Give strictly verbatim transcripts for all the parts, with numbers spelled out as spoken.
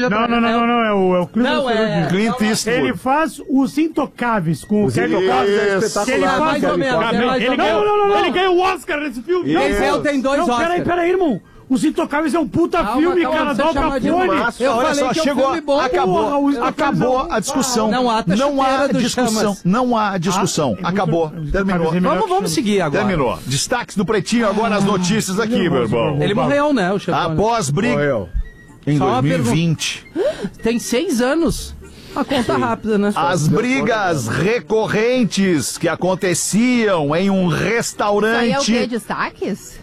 já Não, tá... não, não, não, não, é o, é o Clint Não, é... Clint Eastwood. Ele faz os Intocáveis com o Os Kevin Intocáveis é Costner. espetacular. Que ele É faz mais ou menos, Ele é mais ou ganhou- menos. não, não, não. Ele ganhou o Oscar nesse filme. Isso. Denzel tem dois Não, Oscars. peraí, peraí, irmão. Os Intocáveis é um puta Calma, filme, calma, cara. você Dá o chama de Capone. massa. Eu Olha falei só, que é um chegou, filme bom. acabou, Porra, os acabou Intocáveis a discussão. Não há não há chuteira do discussão, Chamas. não há discussão. Ah, é muito- Acabou, os terminou. Intocáveis é melhor Vamos, que vamos Chamas. seguir agora. Terminou. Destaques do Pretinho, agora as notícias aqui, meu irmão. Ele morreu, né, o chefão? Após briga Morreu. em Só uma dois mil e vinte, Tem seis anos. A conta rápida, né? as brigas recorrentes que aconteciam em um Isso aí é o restaurante. quê? Destaques?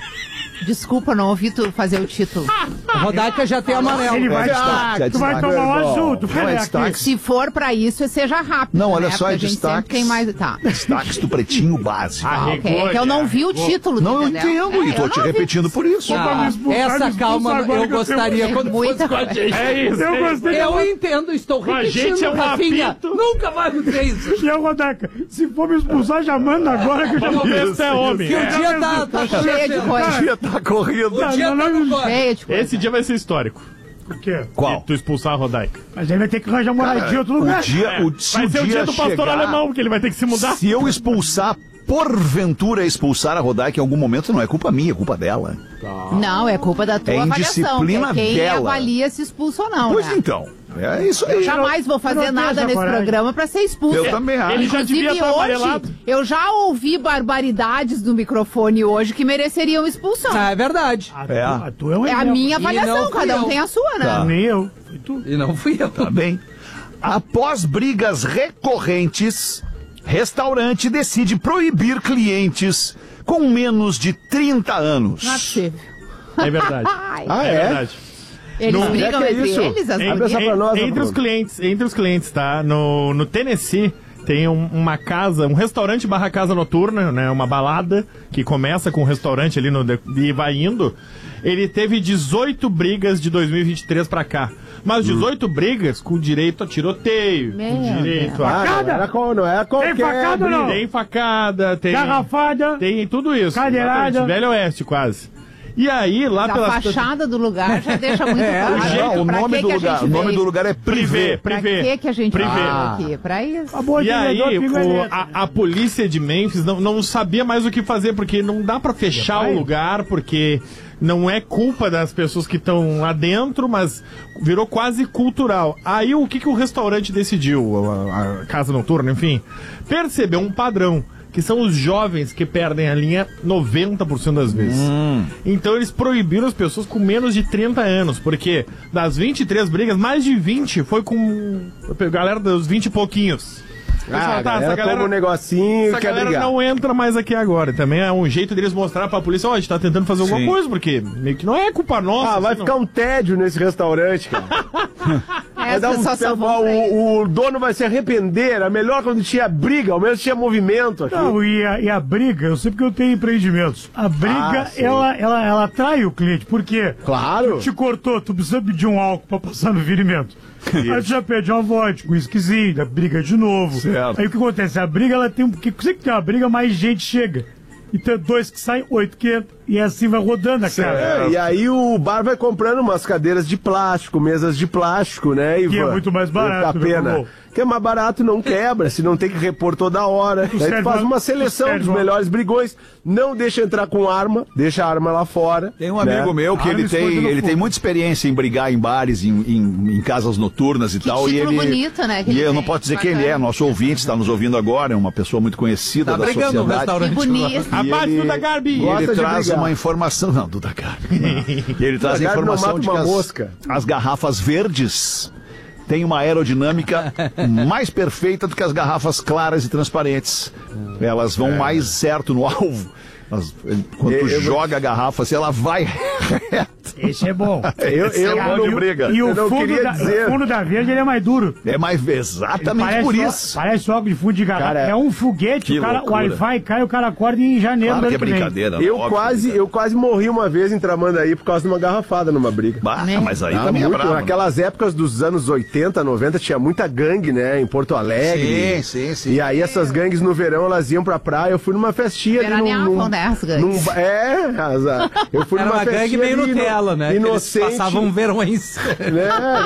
Desculpa, não ouvi tu fazer o título. A Rodaica já tem amarelo. Ele vai, É destaque, é tu vai destaque, tomar um irmão. azul, tu Não é quer destaque. aqui. Se for pra isso, seja rápido. Não, olha né? só, Porque é a gente sempre destaques. tem mais. Tá. Destaques do Pretinho Básico. Ah, ok. É que eu não vi o título. Não, eu entendeu? entendo, e É, tô eu te não vi. repetindo por isso. Ah, me expulsar, me essa expulsar calma agora eu que eu gostaria tenho quando muita fosse com a coisa. gente. É isso. Eu é isso. gostei. Eu entendo, estou Com a repetindo, gente é um Rafinha. apito. Nunca vai acontecer isso. E a Rodaca, se for me expulsar, já manda agora que eu já Vamos ver vou. se é homem. Que o É. dia tá, tá Cheia de coisa. O dia tá correndo. O dia tá no corte. Cheia de coisa. Esse dia vai ser histórico. O quê? Qual? E tu expulsar a Rodaica. Mas aí vai ter que arranjar moradia em outro lugar. O dia, o, se Vai o ser o dia dia do pastor chegar, alemão, porque ele vai ter que se mudar. Se eu expulsar, porventura expulsar a Rodaica em algum momento, não é culpa minha, é culpa dela. Não, é culpa da tua É avaliação. indisciplina Que é quem dela. avalia se expulso ou não, Pois né? então, é isso aí. Eu jamais vou eu fazer não tenho nada essa nesse coragem. programa pra ser expulso. Eu também acho. Ele já devia Inclusive, estar hoje, amarelado. eu já ouvi barbaridades do microfone hoje que mereceriam expulsão. Ah, é verdade. A, É. tua, a tua é um É a exemplo. minha E avaliação, não fui cada um eu. tem a sua, né? Tá. Nem eu. Foi tu. E não fui eu. Tá bem. Após brigas recorrentes, restaurante decide proibir clientes com menos de trinta anos. Não é possível. É verdade. Ai, Ah, É é? verdade. eles Não, brigam é que é entre isso? eles, as Em- Abre essa gurias? pra nós, entre Bruno. os clientes, entre os clientes, tá? No, no Tennessee tem um- uma casa, um restaurante barra casa noturna, né? Uma balada que começa com um restaurante ali no de- e vai indo. Ele teve dezoito brigas de dois mil e vinte e três pra cá. Mas dezoito brigas com direito a tiroteio, Meu com direito Deus. a... Ah, não era, qual- não era qualquer... Tem facada ou não? Tem facada, tem... Garrafada. Tem tudo isso. Cadeirada. Exatamente, Velho Oeste, quase. E aí, lá A pelas... fachada do lugar já deixa muito claro. Ah, não, o Pra nome que do que a lugar, gente o nome veio? do lugar é Privé, Privé. Pra Privé. que que a gente Privé. veio Ah. aqui? Pra isso. A boa E aí, pingo é o- nessa. a, a polícia de Memphis não, não sabia mais o que fazer, porque não dá pra fechar Vai. o lugar, porque não é culpa das pessoas que estão lá dentro, mas virou quase cultural. Aí o que, que o restaurante decidiu, a, a casa noturna, enfim, percebeu um padrão, que são os jovens que perdem a linha noventa por cento das vezes. Então eles proibiram as pessoas com menos de trinta anos, porque das vinte e três brigas, mais de vinte foi com a galera dos vinte e pouquinhos. Ah, a Tá, galera, essa galera- toma um negocinho Essa e quer galera brigar. não entra mais aqui agora. Também é um jeito deles mostrar pra polícia, ó, a gente tá tentando fazer alguma Sim. coisa, porque meio que não é culpa nossa. Ah, vai assim, ficar não. um tédio nesse restaurante, cara. É, Vai as dar um pessoas só tempo, vão pra isso. o, o dono vai se arrepender. Era melhor quando tinha briga, ao menos tinha movimento aqui. Não, e a, e a briga, eu sei porque eu tenho empreendimentos. A briga, Ah, sim. ela, ela, ela atrai o cliente, porque Claro. te cortou, tu precisa pedir um álcool pra passar no virimento. Aí tu já pede uma vodka, um esquisinho, briga de novo. Certo. Aí o que acontece? A briga, ela tem um... Porque sempre que tem uma briga, mais gente chega. E tem dois que saem, oito que entram. E assim vai rodando a cara. É, e aí o bar vai comprando umas cadeiras de plástico, mesas de plástico, né, Ivan? Que é muito mais barato, A pena. meu amor. Que é mais barato, não quebra, se não tem que repor toda hora. Aí tu serve faz uma- uma seleção serve dos uma- melhores brigões, não deixa entrar com arma, deixa a arma lá fora. Tem um amigo né? meu que Arma ele tem, esconde no ele tem fogo. muita experiência em brigar em bares, em, em, em casas noturnas e Que tal. E título ele, bonito, né, que E ele eu não tem. posso dizer quem ele é, nosso ouvinte está nos ouvindo agora, é uma pessoa muito conhecida Tá da brigando no sociedade. restaurante. Que bonito. E Abaixo ele- do da Garbi. E Gosta ele de traz brigar. uma informação. Não, do Dakar. E ele traz a Dakar não informação mata de uma que as, mosca. as garrafas verdes têm uma aerodinâmica mais perfeita do que as garrafas claras e transparentes. Elas vão mais certo no alvo. Elas- quando tu Eu- eu- joga a garrafa, assim, ela vai reto. Esse é bom. Eu, Esse é eu, bom de não, briga. E o eu não fundo, queria da, dizer. o fundo da verde, ele é mais duro. É mais exatamente Parece por ó- isso. Parece óculos de fundo de garrafa. Cara, é um foguete, que o, cara, o loucura. Wi-Fi cai, o cara acorda em janeiro Claro do que é ano que vem. brincadeira. Eu óbvio, quase, eu quase morri uma vez em Tramandaí por causa de uma garrafada numa briga. Bah, mas aí Ah, também muito, é bravo. né? naquelas épocas dos anos oitenta, noventa, tinha muita gangue, né, em Porto Alegre. Sim, sim, sim. E aí essas gangues no verão, elas iam pra praia. Eu fui numa festinha ali num... Veraneavam, num, né, as gangues. num ba- é, as- a- eu fui Era numa uma gangue festinha meio ali, Nutella, né? Que eles Inocente. passavam verões. Né?